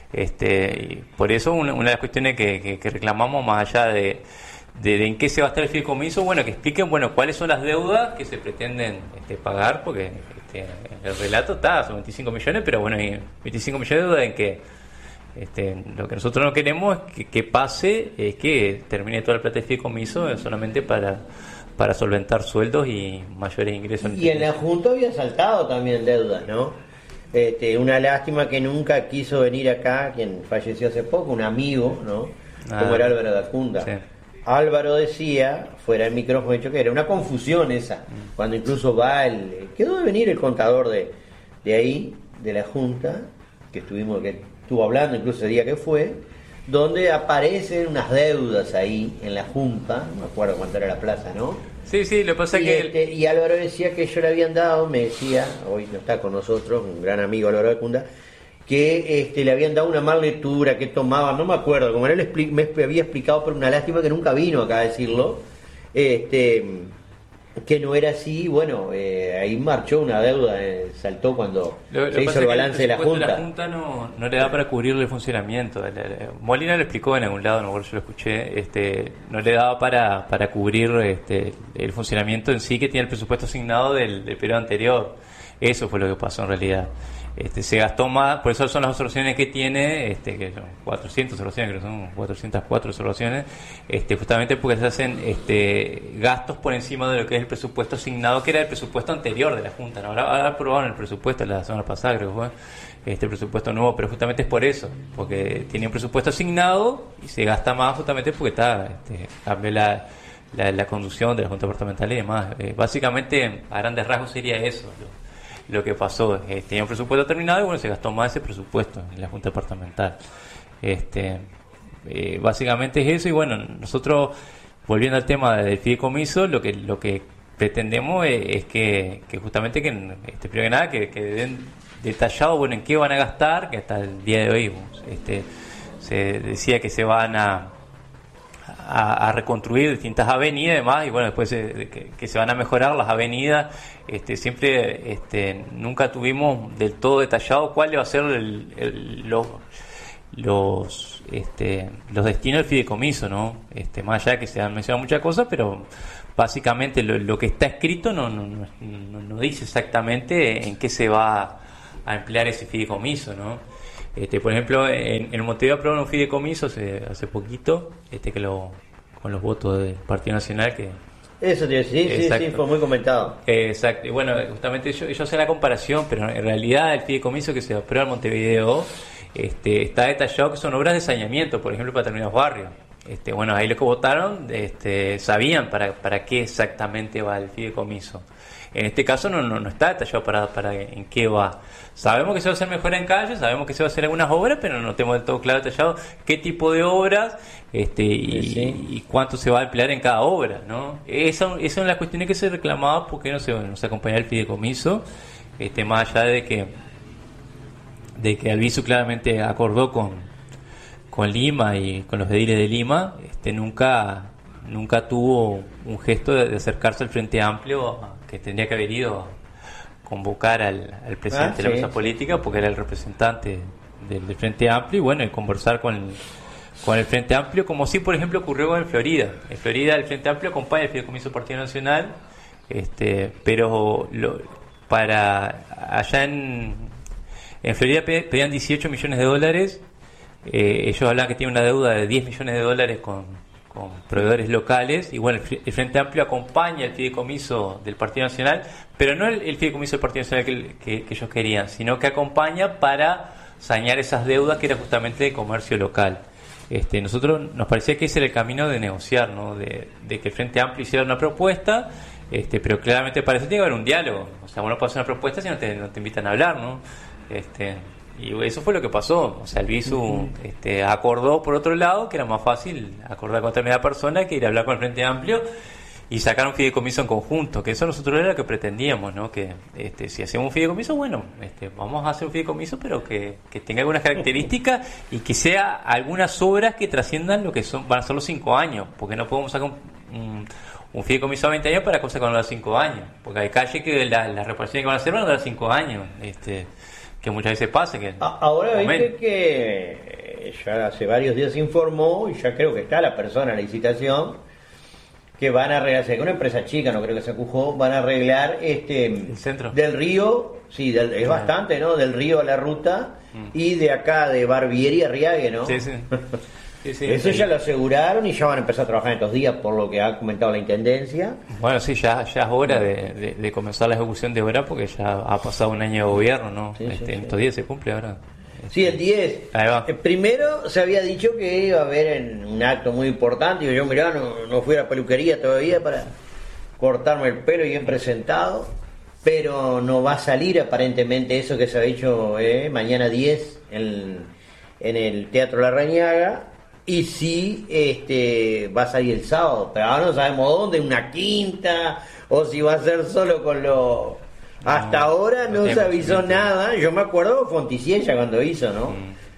Y por eso una de las cuestiones que reclamamos, más allá de en qué se va a estar el fideicomiso, bueno, que expliquen cuáles son las deudas que se pretenden pagar, porque el relato son 25 millones, pero bueno, hay 25 millones de deudas en que lo que nosotros no queremos es que pase, es que termine toda la plata de fideicomiso solamente para solventar sueldos y mayores ingresos. Y en la Junta había saltado también deudas, ¿no? Una lástima que nunca quiso venir acá, quien falleció hace poco, un amigo, ¿no? Como era Álvaro Dacunda. Sí. Álvaro decía, fuera del micrófono, dicho que era una confusión esa, cuando incluso quedó de venir el contador de ahí, de la Junta, que estuvo hablando incluso ese día que fue, donde aparecen unas deudas ahí en la Junta, no me acuerdo cuánto era la plaza, ¿no? Sí, lo que pasa es que... Y Álvaro decía que ellos le habían dado, me decía, hoy no está con nosotros, un gran amigo Álvaro Dacunda, que le habían dado una mala lectura, que tomaba, no me acuerdo, como él me había explicado, pero una lástima que nunca vino acá a decirlo, que no era así. Bueno, ahí marchó una deuda, saltó cuando se hizo el balance de la Junta. La Junta no le da para cubrir el funcionamiento. Molina lo explicó en algún lado, no, yo lo escuché, no le daba para cubrir el funcionamiento en sí, que tiene el presupuesto asignado del periodo anterior. Eso fue lo que pasó en realidad. Se gastó más, por eso son las observaciones que tiene, que son 400 observaciones, creo que son 404 observaciones, justamente porque se hacen gastos por encima de lo que es el presupuesto asignado, que era el presupuesto anterior de la Junta, ¿no? Ahora aprobaron el presupuesto la semana pasada, creo que fue, presupuesto nuevo, pero justamente es por eso, porque tiene un presupuesto asignado y se gasta más justamente porque cambió la conducción de la Junta Departamental y demás. Básicamente, a grandes rasgos sería eso, lo que pasó. Tenía un presupuesto terminado y bueno, se gastó más ese presupuesto en la Junta Departamental. Básicamente es eso. Y bueno, nosotros, volviendo al tema del fideicomiso, lo que pretendemos es que justamente primero que nada que den detallado en qué van a gastar, que hasta el día de hoy se decía que se van a reconstruir distintas avenidas y demás, y bueno, después que se van a mejorar las avenidas. Siempre nunca tuvimos del todo detallado cuál iba a ser los destinos del fideicomiso, ¿no? Más allá de que se han mencionado muchas cosas, pero básicamente lo que está escrito no dice exactamente en qué se va a emplear ese fideicomiso, ¿no? Por ejemplo, en Montevideo aprobaron un fideicomiso hace poquito, con los votos del Partido Nacional que... Eso, sí, fue muy comentado. Exacto, y bueno, justamente yo sé la comparación, pero en realidad el fideicomiso que se aprueba en Montevideo está detallado que son obras de saneamiento, por ejemplo, para determinados barrios. Bueno, ahí los que votaron sabían para qué exactamente va el fideicomiso. En este caso no está detallado para en qué va. Sabemos que se va a hacer mejora en calles, sabemos que se va a hacer algunas obras, pero no tenemos del todo claro detallado qué tipo de obras y cuánto se va a emplear en cada obra, ¿no? Esa es una de las cuestiones que se reclamaba porque no se acompañaba el fideicomiso, más allá de que Albizu claramente acordó con Lima y con los ediles de Lima, nunca tuvo un gesto de acercarse al Frente Amplio, que tendría que haber ido a convocar al presidente de la mesa política, porque era el representante del Frente Amplio, y bueno, y conversar con el Frente Amplio, como sí, por ejemplo, ocurrió en Florida. En Florida el Frente Amplio acompaña el fideicomiso del Partido Nacional, pero para allá en Florida pedían $18 millones. Ellos hablan que tienen una deuda de $10 millones con proveedores locales, y bueno, el Frente Amplio acompaña el fideicomiso del Partido Nacional, pero no el fideicomiso del Partido Nacional que ellos querían, sino que acompaña para sanear esas deudas que era justamente de comercio local. Nosotros nos parecía que ese era el camino de negociar, ¿no? De que el Frente Amplio hiciera una propuesta, pero claramente para eso tiene que haber un diálogo. O sea, uno puede hacer una propuesta si no te invitan a hablar, ¿no? Y eso fue lo que pasó. O sea, Albizu acordó por otro lado que era más fácil acordar con determinada persona que ir a hablar con el Frente Amplio y sacar un fideicomiso en conjunto, que eso nosotros era lo que pretendíamos, ¿no? Que si hacemos un fideicomiso, bueno, vamos a hacer un fideicomiso, pero que tenga algunas características y que sea algunas obras que trasciendan lo que van a ser los 5 años, porque no podemos sacar un fideicomiso a 20 años para cosas que van a dar 5 años, porque hay calles que las reparaciones que van a hacer van a dar 5 años, que muchas veces pasa que ahora viste que ya hace varios días se informó, y ya creo que está la persona en la licitación, que van a arreglar, que una empresa chica, no creo que se acujó, van a arreglar el centro del río, sí, es bastante, ¿no? Del río a la ruta, y de acá de Barbieri a Riague, ¿no? Sí. Eso ya lo aseguraron y ya van a empezar a trabajar en estos días, por lo que ha comentado la Intendencia. Bueno, sí, ya es hora de comenzar la ejecución de obra, porque ya ha pasado un año de gobierno, ¿no? En estos días se cumple ahora. Sí, el 10. Ahí va. Primero se había dicho que iba a haber un acto muy importante, y yo mirá, no fui a la peluquería todavía para cortarme el pelo bien presentado, pero no va a salir aparentemente eso que se ha dicho mañana 10 en el Teatro Larrañaga. Y sí, va a salir el sábado, pero ahora no sabemos dónde, una quinta, o si va a ser solo con lo... Hasta ahora no se avisó nada. Yo me acuerdo de Fonticiella cuando hizo, ¿no?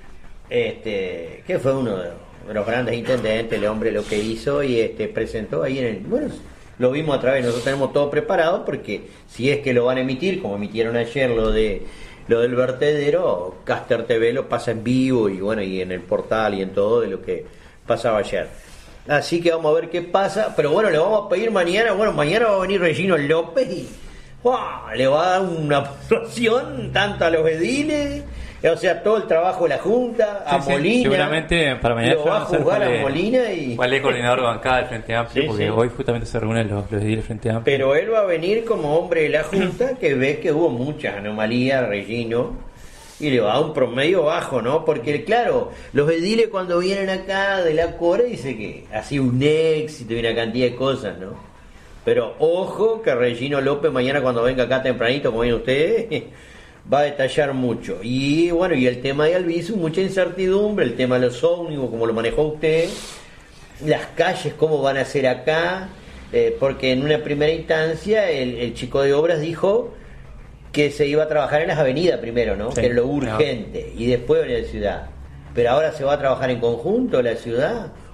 Que fue uno de los grandes intendentes, el hombre lo que hizo, y presentó ahí en el... Bueno, lo vimos a través, nosotros tenemos todo preparado, porque si es que lo van a emitir, como emitieron ayer lo del vertedero, Caster TV lo pasa en vivo, y bueno, y en el portal y en todo de lo que pasaba ayer. Así que vamos a ver qué pasa, pero bueno, le vamos a pedir mañana va a venir Regino López y le va a dar una puntuación tanto a los ediles, o sea, todo el trabajo de la Junta, a Molina. Seguramente para mañana lo va a juzgar a Molina y... ¿Cuál es el coordinador de bancada del Frente Amplio? Porque hoy justamente se reúnen los ediles del Frente Amplio. Pero él va a venir como hombre de la Junta, que ve que hubo muchas anomalías, Regino, y le va a dar un promedio bajo, ¿no? Porque claro, los ediles cuando vienen acá de la Core dice que ha sido un éxito y una cantidad de cosas, ¿no? Pero ojo que Regino López mañana cuando venga acá tempranito, como ven ustedes, va a detallar mucho. Y bueno, y el tema de Albizu, mucha incertidumbre, el tema de los ómnibus, como lo manejó usted, las calles, cómo van a ser acá, porque en una primera instancia el chico de obras dijo que se iba a trabajar en las avenidas primero, ¿no? Sí, que era lo urgente, y después en la ciudad. Pero ahora se va a trabajar en conjunto la ciudad,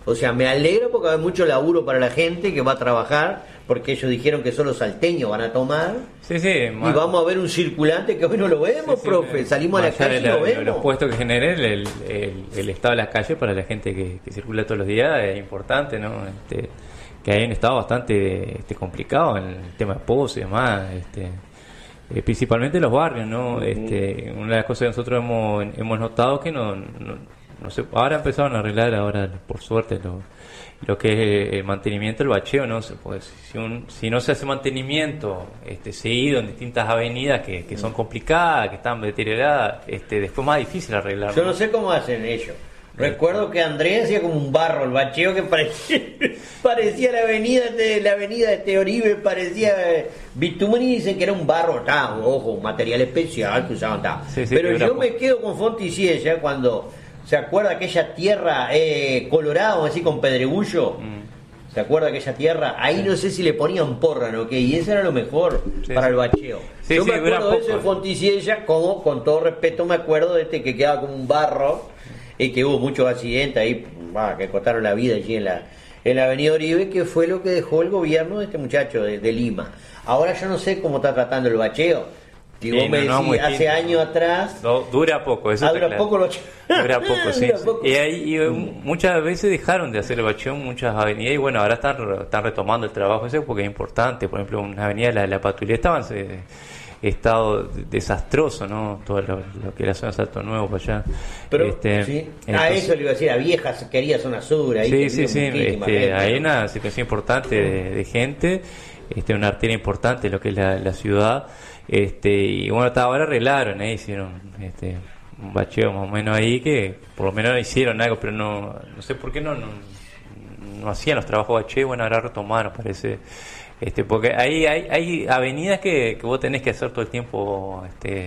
O sea, me alegro porque hay mucho laburo para la gente que va a trabajar, porque ellos dijeron que solo salteños van a tomar. Sí, sí. Y vamos a ver un circulante que hoy no lo vemos, profe. Salimos a la calle y lo vemos. Los puestos que genere el estado de las calles para la gente que circula todos los días es importante, ¿no? Que hay un estado bastante complicado en el tema de pozos y demás, principalmente los barrios, ¿no? Una de las cosas que nosotros hemos notado que no sé, ahora empezaron a arreglar, ahora por suerte, lo que es el mantenimiento, el bacheo, ¿no? Pues, si no se hace mantenimiento seguido en distintas avenidas que son complicadas, que están deterioradas, después más difícil arreglar. Yo no sé cómo hacen ellos. Recuerdo que Andrés hacía como un barro, el bacheo que parecía la avenida de Oribe, parecía bitumen, y dicen que era un barro, ojo, un material especial que usaban, Sí, pero yo me quedo con Fonticiella cuando se acuerda aquella tierra colorada, así con pedregullo. ¿Se acuerda aquella tierra? Ahí no sé si le ponían porra, ¿no? Y eso era lo mejor para el bacheo. Yo me acuerdo de ese de Fonticiella, como con todo respeto me acuerdo de que quedaba como un barro, y que hubo muchos accidentes ahí, que costaron la vida allí en la avenida Oribe, que fue lo que dejó el gobierno de este muchacho de Lima. Ahora yo no sé cómo está tratando el bacheo. Y vos me decís, hace años atrás... Dura poco, eso dura poco el bacheo. Dura poco, sí. Dura poco. Y muchas veces dejaron de hacer el bacheo en muchas avenidas, y bueno, ahora están retomando el trabajo ese porque es importante. Por ejemplo, una avenida, la Patrulla, estaban estado desastroso, ¿no? Todo lo que era zona de Salto Nuevo para allá. Pero, sí. Entonces, eso le iba a decir, a viejas quería zona sur. Ahí sí. Hay una situación importante de gente, una arteria importante, lo que es la ciudad. Y bueno, hasta ahora arreglaron, hicieron un bacheo más o menos ahí, que por lo menos hicieron algo, pero no sé por qué no hacían los trabajos de bacheo. Bueno, ahora retomaron, parece. Porque hay avenidas que vos tenés que hacer todo el tiempo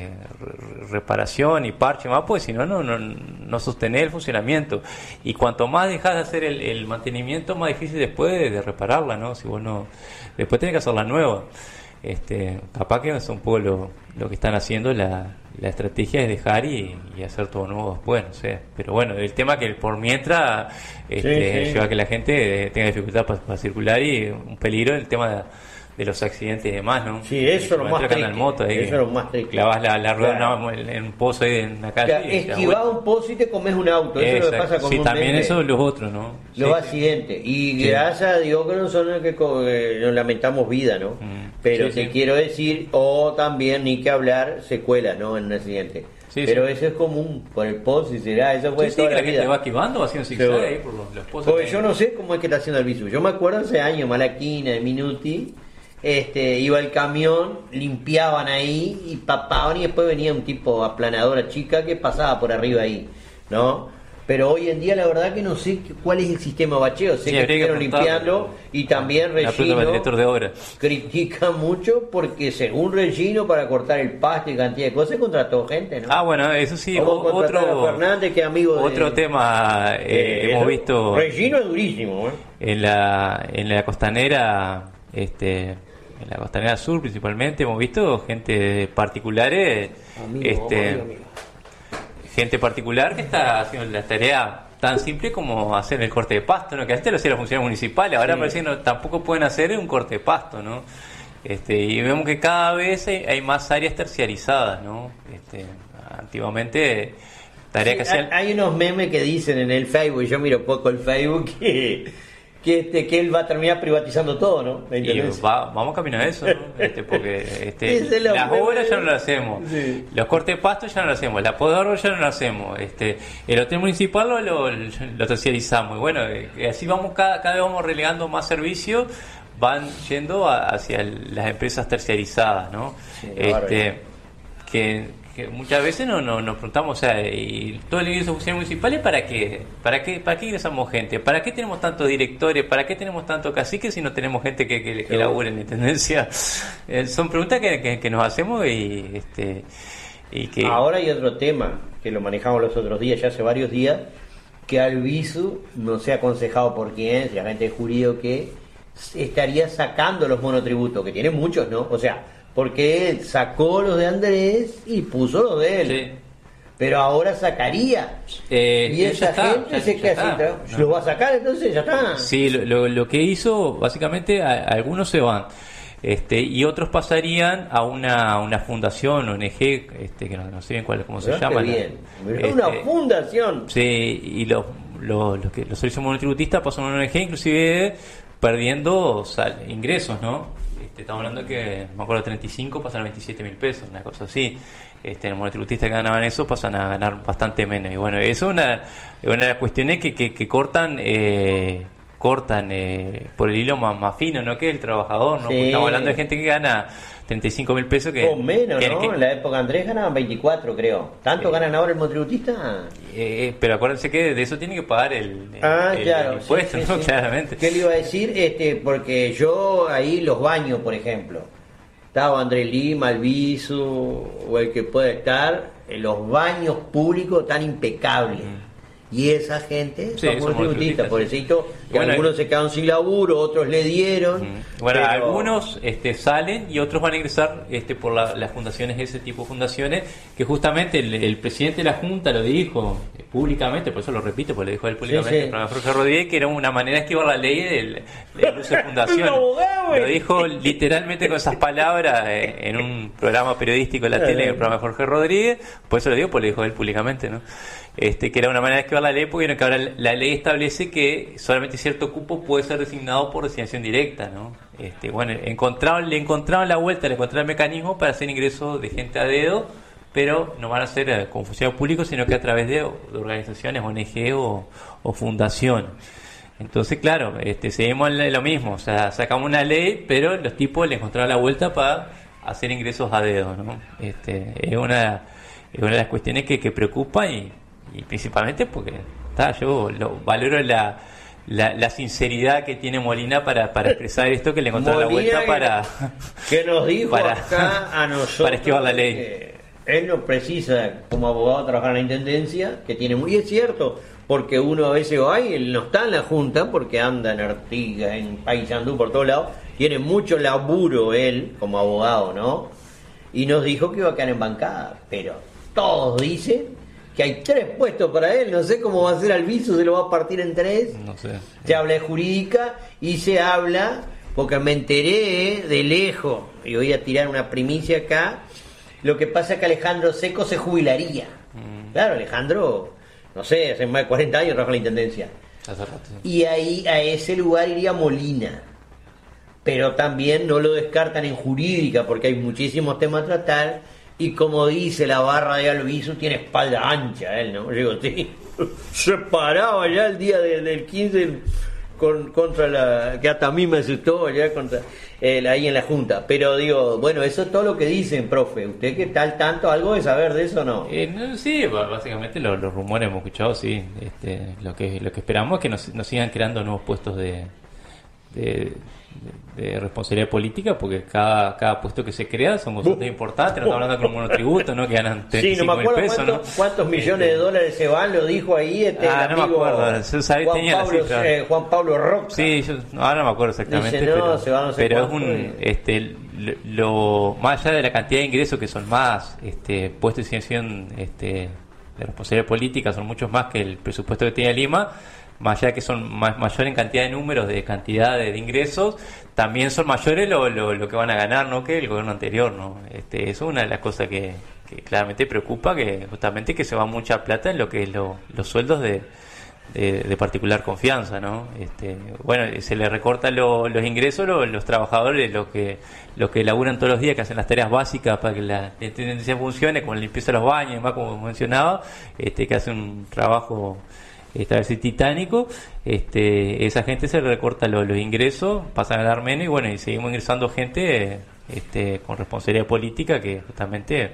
reparación y parche más, pues si no sostener el funcionamiento, y cuanto más dejás de hacer el mantenimiento, más difícil después de repararla, ¿no? Si vos después tenés que hacerla nueva. Capaz que es un poco lo que están haciendo. La estrategia es dejar y hacer todo nuevo después, no sé. Pero bueno, el tema que por mientras lleva a que la gente tenga dificultad para circular, y un peligro el tema de los accidentes y demás, ¿no? Sí, eso es lo más triste. Moto, eso es lo más triste. Clavas la rueda en un pozo ahí en la calle. Esquivás un pozo y te comes un auto. Eso es lo que pasa con también eso los otros, ¿no? Los accidentes. Y gracias a Dios que no son los que nos lamentamos vida, ¿no? Pero te quiero decir, también ni que hablar secuelas, ¿no? En un accidente. Pero eso es común, por el pozo, y será, eso fue toda que la vida. gente va esquivando, va haciendo zigzag ahí por los pozos. Porque yo no sé cómo es que está haciendo el visu. Yo me acuerdo hace años, Malaquina, de Minuti, iba el camión, limpiaban ahí y papaban, y después venía un tipo aplanadora chica que pasaba por arriba ahí, ¿no? Pero hoy en día la verdad que no sé cuál es el sistema bacheo. Sé que estuvieron limpiando, y también Regino critica mucho porque según Regino, para cortar el pasto y cantidad de cosas, contrató gente, ¿no? Bueno, eso sí, otro Fernández, que es amigo otro tema hemos visto. Regino es durísimo, en la costanera, en la costanera sur principalmente, hemos visto gente particulares, amigo. Gente particular que está haciendo la tarea tan simple como hacer el corte de pasto, ¿no? Que antes lo hacían los funcionarios municipales, ahora parece que tampoco pueden hacer un corte de pasto, ¿no? Y vemos que cada vez hay más áreas terciarizadas, ¿no? Antiguamente tarea que hacían... Hay unos memes que dicen en el Facebook, yo miro poco el Facebook, que él va a terminar privatizando todo, ¿no? Vamos camino a eso, ¿no? Porque las obras ya no las hacemos, los cortes de pasto ya no lo hacemos, la poda ya no lo hacemos, el hotel municipal lo terciarizamos, y bueno, así vamos, cada vez vamos relegando más servicios, van yendo hacia las empresas terciarizadas, ¿no? Que muchas veces nos preguntamos, y todo el ingreso de funcionarios municipales, ¿para qué ingresamos gente? ¿Para qué tenemos tantos directores? ¿Para qué tenemos tantos caciques si no tenemos gente que labure en la intendencia? Son preguntas que nos hacemos, y que... Ahora hay otro tema que lo manejamos los otros días, ya hace varios días, que al visu, no sé aconsejado por quién, si la gente de jurídico, que estaría sacando los monotributos, que tiene muchos, ¿no? O sea, porque él sacó los de Andrés y puso los de él. pero ahora sacaría. Y esa gente se queda así. ¿Lo va a sacar entonces? Ya está. Sí, lo que hizo, básicamente, algunos se van. Y otros pasarían a una fundación, ONG, que no sé bien cómo se llama. Bien. Una fundación. Sí, y los servicios monotributistas pasan a una ONG, inclusive perdiendo ingresos, ¿no? Estamos hablando que, me acuerdo, 35 pasan a 27 mil pesos, una cosa así. Los monotributistas que ganaban eso pasan a ganar bastante menos. Y bueno, eso es una de las cuestiones que cortan por el hilo más fino, ¿no? Que el trabajador, ¿no? Sí. Porque estamos hablando de gente que gana 35 mil pesos que... O menos, ¿no? En la época de Andrés ganaban 24, creo. ¿Tanto ganan ahora el monotributista? Pero acuérdense que de eso tiene que pagar el impuesto, sí, ¿no? Sí. Claramente. ¿Qué le iba a decir? Porque yo ahí los baños, por ejemplo, estaba Andrés Lima, Alviso, o el que pueda estar, los baños públicos tan impecables. Y esa gente son monotributistas, pobrecito, que algunos se quedaron sin laburo, otros le dieron. Bueno, algunos salen y otros van a ingresar por las fundaciones, ese tipo de fundaciones, que justamente el presidente de la Junta lo dijo públicamente, por eso lo repito, porque lo dijo él públicamente, el profesor Jorge Rodríguez, que era una manera de esquivar la ley del uso de fundaciones. Lo dijo literalmente con esas palabras en un programa periodístico de la tele, el programa de Jorge Rodríguez, por eso lo digo, porque lo dijo él públicamente, ¿no? Que era una manera de esquivar la ley, porque ahora la ley establece que solamente cierto cupo puede ser designado por designación directa, ¿no? Le encontraron la vuelta, le encontraron el mecanismo para hacer ingresos de gente a dedo, pero no van a ser con funcionarios públicos, sino que a través de organizaciones, ONG o fundación. Entonces, claro, seguimos lo mismo, o sea, sacamos una ley, pero los tipos le encontraron la vuelta para hacer ingresos a dedo, ¿no? Es una de las cuestiones que preocupa y principalmente porque yo valoro la sinceridad que tiene Molina para expresar esto, que le encontró la vuelta para que nos dijo acá a nosotros para esquivar la ley. Él no precisa como abogado trabajar en la intendencia, que tiene muy, es cierto, porque uno a veces él no está en la junta porque anda en Artigas, en Paysandú, por todos lados, tiene mucho laburo él como abogado, ¿no? Y nos dijo que iba a quedar en bancada, pero todos dicen que hay 3 puestos para él, no sé cómo va a ser Alviso, se lo va a partir en 3. No sé. Se habla de jurídica y se habla, porque me enteré de lejos, y voy a tirar una primicia acá, lo que pasa es que Alejandro Seco se jubilaría. Claro, Alejandro, no sé, hace más de 40 años trabaja en la intendencia. Hace rato, sí. Y ahí a ese lugar iría Molina. Pero también no lo descartan en jurídica, porque hay muchísimos temas a tratar. Y como dice la barra de Alviso, tiene espalda ancha él, ¿no? Digo, sí, se paraba ya el día del 15 contra la... que hasta a mí me asustó ya contra ahí en la Junta. Pero digo, bueno, eso es todo lo que dicen, profe. ¿Usted qué tal tanto? ¿Algo de saber de eso o no? Sí, básicamente los rumores hemos escuchado, sí. Lo que esperamos es que nos sigan creando nuevos puestos de responsabilidad política, porque cada puesto que se crea son cosas importantes. No estamos hablando con un monotributo, ¿no? Que ganan 35 mil pesos, ¿no? ¿Cuántos millones de dólares se van? Lo dijo ahí no me acuerdo. Juan Pablo Roca. Sí, ahora no me acuerdo exactamente. Dice, no, se va no sé pero cuánto, es más allá de la cantidad de ingresos que son más puestos de designación de responsabilidad política, son muchos más que el presupuesto que tiene Lima. Más allá de que son mayor en cantidad de números, de cantidad de ingresos, también son mayores lo que van a ganar, ¿no? Que el gobierno anterior, ¿no? Eso es una de las cosas que claramente preocupa, que justamente que se va mucha plata en lo que es los sueldos de particular confianza, ¿no? Se le recortan los ingresos los trabajadores, los que laburan todos los días, que hacen las tareas básicas para que la intendencia funcione, como la limpieza de los baños y demás, como mencionaba, que hace un trabajo a veces titánico. Esa gente se le recorta los ingresos, pasan a ganar menos y seguimos ingresando gente con responsabilidad política, que justamente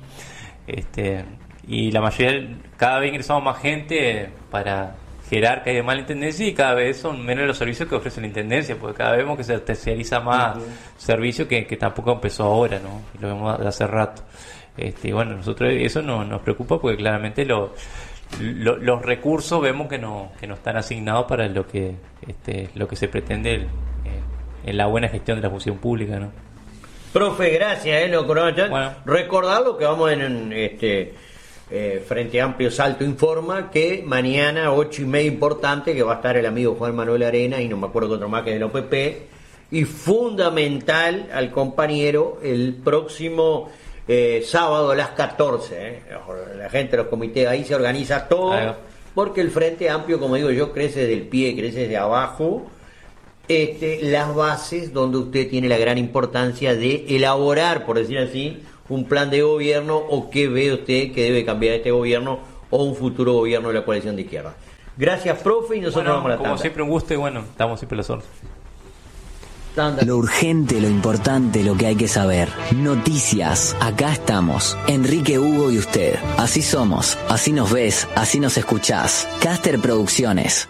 y la mayoría, cada vez ingresamos más gente para jerarca y de mala intendencia, y cada vez son menos los servicios que ofrece la intendencia, porque cada vez vemos que se terciariza más servicio, que tampoco empezó ahora, ¿no? Lo vemos de hace rato. Nosotros eso nos preocupa, porque claramente los recursos vemos que no están asignados para lo que se pretende en la buena gestión de la función pública, ¿no? Profe, gracias, Bueno. Recordar lo que vamos Frente Amplio Salto informa que mañana 8:30 importante, que va a estar el amigo Juan Manuel Arena y no me acuerdo qué otro más que es del OPP, y fundamental al compañero el próximo sábado a las 14. La gente de los comités ahí se organiza todo, porque el Frente Amplio, como digo yo, crece del pie, crece desde abajo. Las bases donde usted tiene la gran importancia de elaborar, por decir así, un plan de gobierno, o qué ve usted que debe cambiar este gobierno o un futuro gobierno de la coalición de izquierda. Gracias, profe, y nosotros vamos a la tanda. Como siempre, un gusto, y bueno, estamos siempre a las órdenes. Lo urgente, lo importante, lo que hay que saber. Noticias. Acá estamos. Enrique, Hugo y usted. Así somos. Así nos ves. Así nos escuchás. Caster Producciones.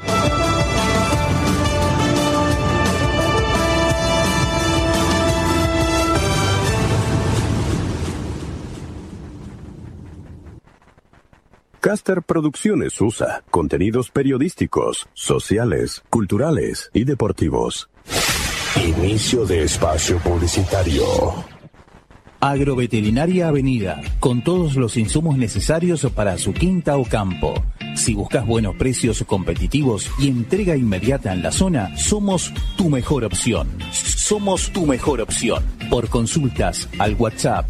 Caster Producciones USA. Contenidos periodísticos, sociales, culturales y deportivos. Inicio de espacio publicitario. Agroveterinaria Avenida, con todos los insumos necesarios para su quinta o campo. Si buscas buenos precios competitivos y entrega inmediata en la zona, somos tu mejor opción. Somos tu mejor opción. Por consultas al WhatsApp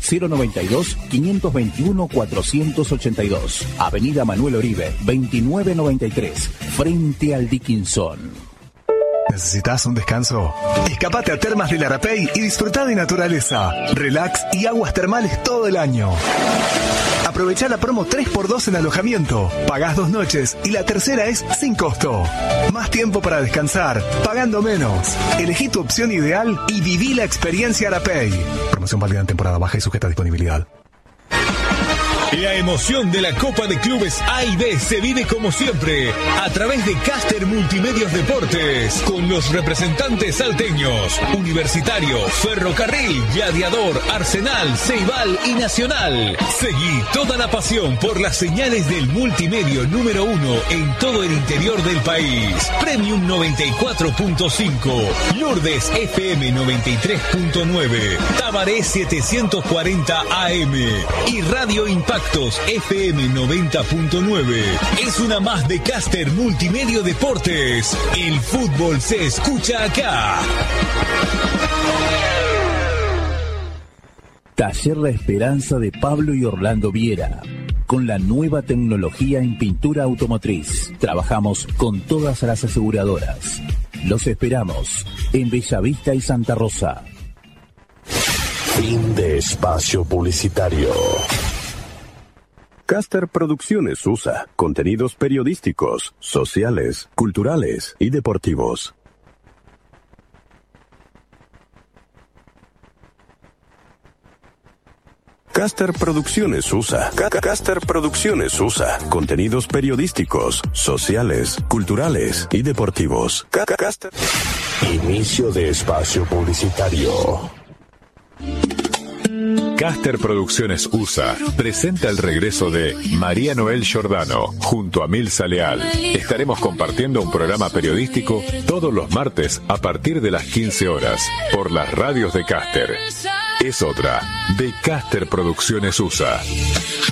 092-521-482. Avenida Manuel Oribe, 2993, frente al Dickinson. ¿Necesitas un descanso? Escapate a Termas del Arapey y disfruta de naturaleza, relax y aguas termales todo el año. Aprovecha la promo 3x2 en alojamiento. Pagás 2 noches y la tercera es sin costo. Más tiempo para descansar, pagando menos. Elegí tu opción ideal y viví la experiencia Arapey. Promoción válida en temporada baja y sujeta a disponibilidad. La emoción de la Copa de Clubes A y B se vive como siempre a través de Caster Multimedios Deportes, con los representantes salteños: Universitario, Ferrocarril, Gladiador, Arsenal, Ceibal y Nacional. Seguí toda la pasión por las señales del multimedio número 1 en todo el interior del país. Premium 94.5, Lourdes FM 93.9, Tabaré 740 AM y Radio Impactos FM 90.9. Es una más de Caster Multimedio Deportes. El fútbol se escucha acá. Taller La Esperanza de Pablo y Orlando Viera. Con la nueva tecnología en pintura automotriz, trabajamos con todas las aseguradoras. Los esperamos en Bellavista y Santa Rosa. Fin de espacio publicitario. Caster Producciones USA. Contenidos periodísticos, sociales, culturales y deportivos. Caster Producciones USA. Caster Producciones USA. Contenidos periodísticos, sociales, culturales y deportivos. Caster. Inicio de espacio publicitario. Caster Producciones USA presenta el regreso de María Noel Giordano junto a Milza Leal. Estaremos compartiendo un programa periodístico todos los martes a partir de las 15 horas por las radios de Caster. Es otra de Caster Producciones USA.